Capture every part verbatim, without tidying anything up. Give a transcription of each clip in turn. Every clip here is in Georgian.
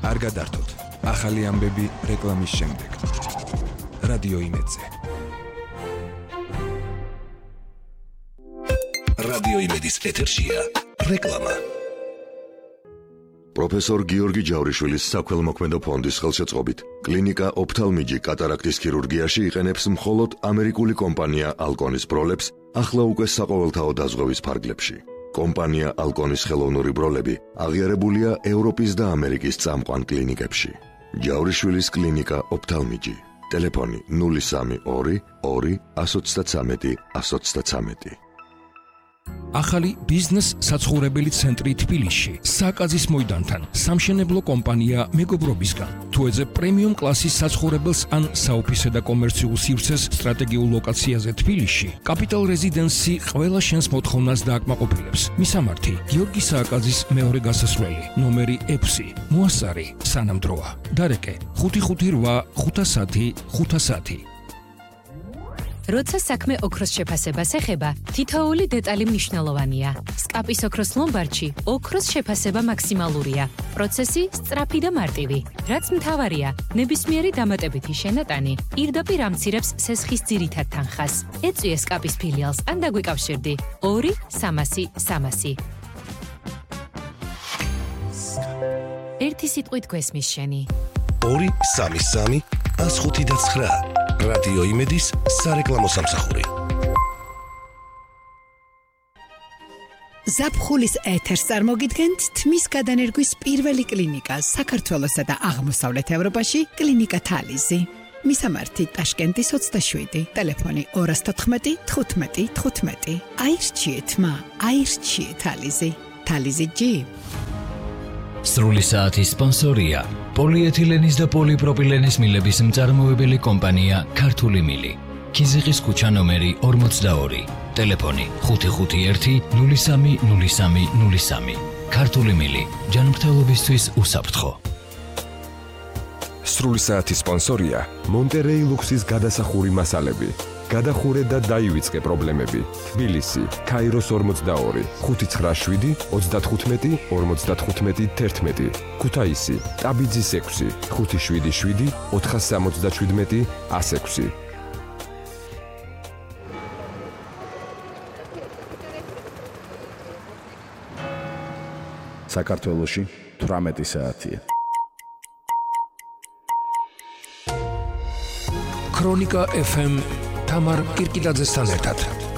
არ გადართოთ. ახალი ამბები რეკლამის შემდეგ. რადიო იმედზე. რადიო იმედის ეთერშია რეკლამა. პროფესორ გიორგი ჯავრიშვილის საქველმოქმედო ფონდის ხელშეწყობით კლინიკა ოფთალმიჯი კატარაქტის ქირურგიაში იყენებს მხოლოდ ამერიკული კომპანია ალკონის ბროლებს ახლა უკვე საყოველთაო დაზღვევის ფარგლებში. კომპანია ალკონის ხელოვნური ბროლები აღიარებულია ევროპის და ამერიკის წამყვან კლინიკებში. ჯავრიშვილის კლინიკა ოფთალმიჯი. ტელეფონი ნული სამი ორი ორი ათს ოცდათრამეტი ათს ოცდათრამეტი. ახალი ბიზნეს საცხოვრებელი ცენტრი თბილისში საკაზის მოედანთან სამშენებლო კომპანია მეგობრობისგან თუ ეძებ პრემიუმ კლასის საცხოვრებელს ან საოფისე და კომერციულ სივრცეს სტრატეგიულ ლოკაციაზე თბილისში კაპიტალ რეზიდენსი ყველა შენს მოთხოვნას დააკმაყოფილებს. მისამართი გიორგი სააკაძის მეორე გასასვლელი ნომერი ექვსი მოასწარი სანამდროა დარეკე ხუთი ხუთი რვა ხუთასათი ხუთასათი. როცა საქმე ოქროს შეფასებას ეხება, თითოეული დეტალი მნიშვნელოვანია. სკაპის ოქროს ლომბარდში ოქროს შეფასება მაქსიმალურია. პროცესი სწრაფი და მარტივი. რაც მთავარია, ნებისმიერი დამატებითი შენატანი პირდაპირ ამცირებს სესხის ძირითად თანხას. ეწვიე სკაპის ფილიალს ან დაგვიკავშირდი ორი სამასი სამასი. ერთი სიტყვით გვესმის შენი. ორი სამი სამი ათს ხუთი და ცხრა. რადიო იმედის სარეკლამო სამსახური. ზაფხულის ეთერს წარმოგიდგენთ თმის გადანერგვის პირველი კლინიკა საქართველოსა და აღმოსავლეთ ევროპაში კლინიკა თალიზი. მისამართი ტაშკენტის ოცდაშვიდი, ტელეფონი ორი თოთხმეტი თხუთმეტი თხუთმეტი. აირჩიეთ მა, აირჩიეთ თალიზი. თალიზი ჯი. სრული საათის სპონსორია პოლიეთილენის და პოლიპროპილენის მილების მწარმოებელი კომპანია ქართული მილი. ქიზიყის ქუჩა ნომერი ორმოცდაორი. ტელეფონი ხუთი ხუთი ერთი ნული სამი ნული სამი ნული სამი. ქართული მილი ჯანმრთელობისთვის უსაფრთხო. სრული საათის სპონსორია მონტერეი ლუქსის გადასახური მასალები. გადახურე და დაივიწყე პრობლემები. თბილისი, ქაიროს ორმოცდაორი, ხუთი ცხრა შვიდი ოცდათხუთმეტი ორმოცდათხუთმეტი თერთმეტი. ქუთაისი, ტაბიძის ექვსი, ხუთი შვიდი შვიდი ოთხასამოცდაშვიდმეტი ას ექვსი. საქართველოში თვრამეტი საათია. ქრონიკა ეფ ემ თამარ კირკიდაძესთან ერთად.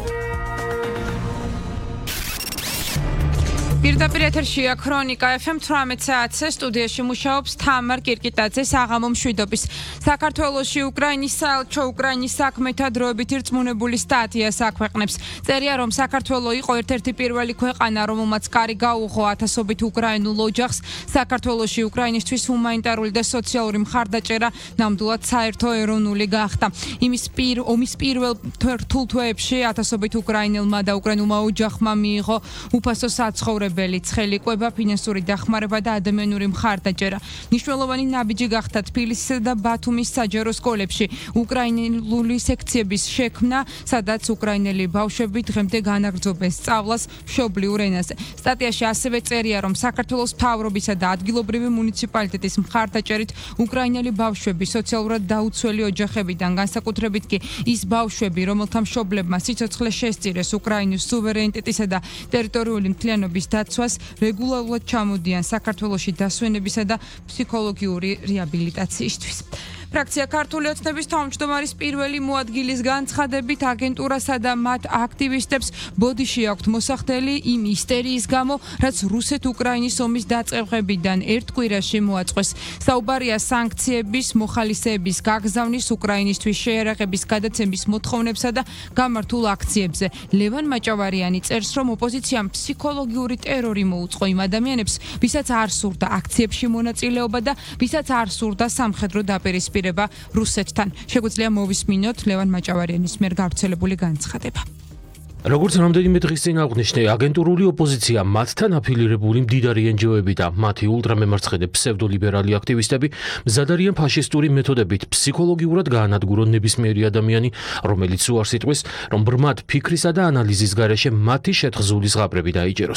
პირდაპირ ეთერშია ქრონიკა ეფ ემ თვრამეტ საათზე სტუდიაში მუშაობს თამარ კირკიდაძე საღამო მშვიდობის. საქართველოში უკრაინის საელჩო უკრაინის საქმეთა დროებით ირწმუნებული სტატიას აქვეყნებს. წერია რომ საქართველო იყო ერთ-ერთი პირველი ქვეყანა რომელმაც კარი გაუღო ათასობით უკრაინულ ოჯახს. საქართველოში უკრაინისთვის ჰუმანიტარული და სოციალური მხარდაჭერა ნამდვილად საერთო ეროვნული გახდა. იმის პირ ომის პირველ რთულ თვეებში ათასობით უკრაინელმა და უკრაინულმა ოჯახმა მიიღო უფასო საცხოვრებელი ცხელი კვება, ფინანსური დახმარება და ადამიანური მხარდაჭერა. მნიშვნელოვანი ნაბიჯი გახდა თბილისისა და ბათუმის საჯარო სკოლებში უკრაინული სექციების შექმნა, სადაც უკრაინელი ბავშვები დღემდე განაგრძობენ სწავლას მშობლიურ ენაზე. სტატიაში ასევე წერია, რომ საქართველოს მთავრობისა და ადგილობრივი მუნიციპალიტეტის მხარდაჭერით უკრაინელი ბავშვები სოციალურად დაუცველი ოჯახებიდან, განსაკუთრებით კი ის ბავშვები, რომელთა მშობლებმა სიცოცხლე შესწირეს უკრაინის სუვერენიტეტისა და ტერიტორიული მთლიანობის დაცვას, რეგულარულად ჩამოდიან საქართველოში დასვენებისა და ფსიქოლოგიური რეაბილიტაციისთვის. ფრაქცია ქართული ოცნების თავმჯდომარის პირველი მოადგილის განცხადებით აგენტურასა და მათ აქტივისტებს ბოდიში აქვთ მოსახდელი იმ ისტერიის გამო, რაც რუსეთ-უკრაინის ომის დაწყებებიდან ერთ კვირაში მოაწყვეს. საუბარია სანქციების, მოხალისეების გაგზავნის, უკრაინისთვის შეერაღების გადაცემის მოთხოვნებსა და გამართულ აქციებზე. ლევან მაჭავარიანი წერს, რომ ოპოზიციამ ფსიქოლოგიური ტერორი მოუწყო იმ ადამიანებს, ვისაც არ სურდა აქციებში მონაწილეობა და ვისაც არ სურდა სამხედრო დაპირისპირება რუსეთთან. შეგვიძლია მოვისმინოთ ლევან მაჭავარიანის მიერ გავრცელებული განცხადება. როგორც რამდენიმე დღის წინ აღნიშნე, აგენტურული ოპოზიცია, მათთან აფილირებული მდიდარი ენჯიოები და მათი ულტრამემარცხენე ფსევდოლიბერალი აქტივისტები მზად არიან ფაშისტური მეთოდებით ფსიქოლოგიურად გაანადგურონ ნებისმიერი ადამიანი, რომელიც უარს იტყვის, რომ ბრმად ფიქრისა და ანალიზის გარეშე მათი შეთხზული ზღაპრები დაიჭეროს.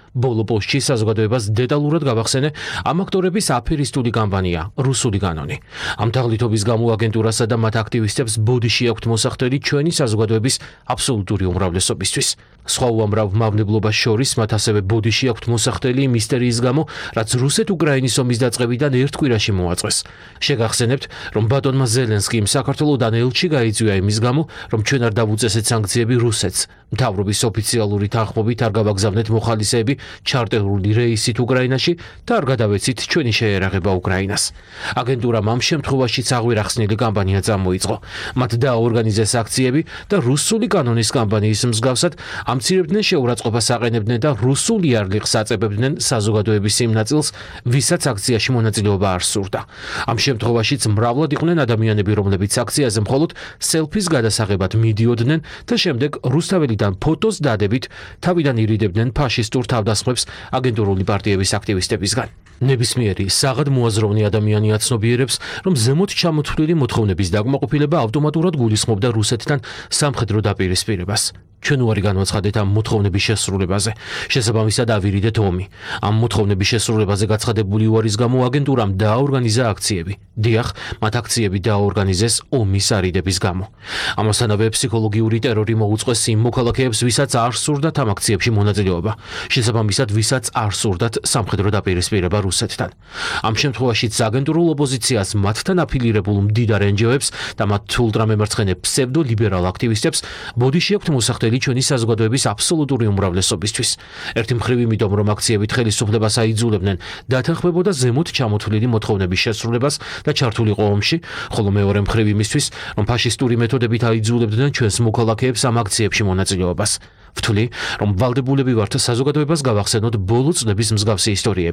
ბოლო პოსტში საზოგადოებას დეტალურად გავახსენე ამ აქტორების აფერისტული კამპანია რუსული კანონი. ამ თაღლითობის გამო აგენტურასა და მათ აქტივისტებს ბოდიში აქვთ მოსახდელი ჩვენი საზოგადოების აბსოლუტური უმრავლესობისთვის. სხვა უამრავ მავნებლობას შორის მათ ასევე ბოდიში აქვთ მოსახდელი მისტერიის გამო, რაც რუსეთ-უკრაინის ომის დაწყებიდან ერთ კვირაში მოაწყვეს. შეგახსენებთ, რომ ბატონმა ზელენსკიმ საქართველოდან ელჩი გაიწვია იმის გამო, რომ ჩვენ არ დავუწესეთ სანქციები რუსეთს. მთავრობის ოფიციალური თანხმობით არ გავაგზავნეთ მოხალისეები ჩარტერული რეისით უკრაინაში და არ გადავეცით ჩვენი შეერაღება უკრაინას. აგენტურამ ამ შემთხვევაში აღვირახსნილი კამპანია წამოიწყო. მათ დააორგანიზეს აქციები და რუსული კანონის კამპანიის მსგავსად ამცირებდნენ შეურაცხყოფას აყენებდნენ და რუსულ იარლიხს აწებებდნენ საზოგადოების იმ ნაწილს, ვისაც აქციაში მონაწილეობა არ სურდა. ამ შემთხვევაშიც მრავლად იყვნენ ადამიანები, რომლებიც აქციაზე მხოლოდ სელფის გადასაღებად მიდიოდნენ და შემდეგ რუსთაველიდან ფოტოს დადებით თავიდან ირიდებდნენ ფაშისტურ თავდასხმებს აგენტურული პარტიების აქტივისტებისგან. ნებისმიერი საღად მოაზროვნე ადამიანი აცნობიერებს, რომ ზემოთ ჩამოთვლილი მოთხოვნების დაკმაყოფილება ავტომატურად გულისხმობდა რუსეთთან სამხედრო დაპირისპირებას. ჩვენ უარი განვაცხადეთ ამ მოთხოვნების შესრულებაზე. შესაბამისად ავირიდეთ ომი. ამ მოთხოვნების შესრულებაზე გაცხადებული უარის გამო აგენტურამ დააორგანიზა აქციები. დიახ, მათ აქციები დააორგანიზეს ომის არიდების გამო. ამასთანავე ფსიქოლოგიური ტერორი მოუწყვეს იმ მოქალაქეებს, ვისაც არ სურდათ ამ აქციებში მონაწილეობა. შესაბამისად, ვისაც არ სურდათ სამხედრო დაპირისპირება რუსეთთან. ამ შემთხვევაშიც აგენტურულ ოპოზიციას მათთან აფილირებულ მდიდარ ენჯიოებს და მათ ულტრამემარცხენე ფსევდოლიბერალ აქტივისტებს ბოდიში აქვთ მოსახდელი ჩვენი საზოგადოების აბსოლუტური უმრავლესობისთვის. ერთი მხრივ იმიტომ, რომ აქციებით ხელისუფლებას აიძულებდნენ დათანხმებოდა ზემოთ ჩამოთვლილი მოთხოვნების შესრულებას და ჩართულიყო ომში, ხოლო მეორე მხრივ იმისთვის, რომ ფაშისტური მეთოდებით აიძულებდნენ ჩვენს მოქალაქეებს ამ აქციებში მონაწილეობას. ვთვლი, რომ ვალდებულები ვართ საზოგადოებას გავახსენოთ ბოლო წლების მსგავსი ისტორიები.